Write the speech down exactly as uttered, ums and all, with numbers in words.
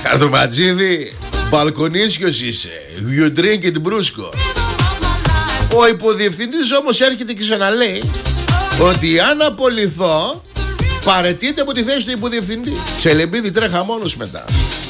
Χαρτοματζίδη, μπαλκονίσιος είσαι. You drink it μπρούσκο. Ο υποδιευθυντής όμως έρχεται και ξαναλέει ότι αν απολυθώ, παραιτείται από τη θέση του υποδιευθυντή. Τσελεμπίδη, τρέχα μόνος μετά.